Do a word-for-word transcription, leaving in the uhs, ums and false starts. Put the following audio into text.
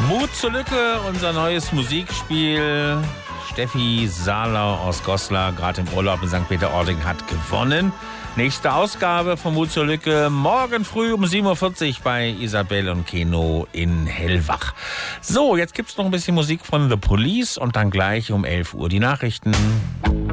Mut zur Lücke, unser neues Musikspiel. Steffi Sahlau aus Goslar, gerade im Urlaub in Sankt Peter-Ording, hat gewonnen. Nächste Ausgabe von Mut zur Lücke morgen früh um sieben Uhr vierzig bei Isabel und Keno in Hellwach. So, jetzt gibt's noch ein bisschen Musik von The Police und dann gleich um elf Uhr die Nachrichten.